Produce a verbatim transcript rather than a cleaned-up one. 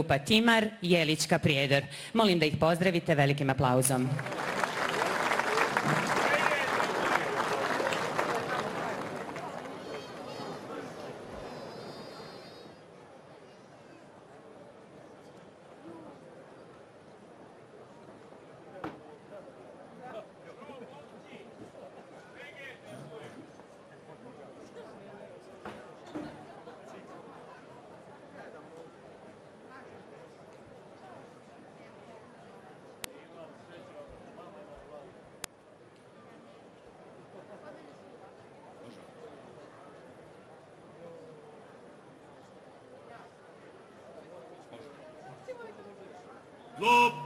grupa Timar, Jelićka Prijedor. Molim da ih pozdravite velikim aplauzom. Lob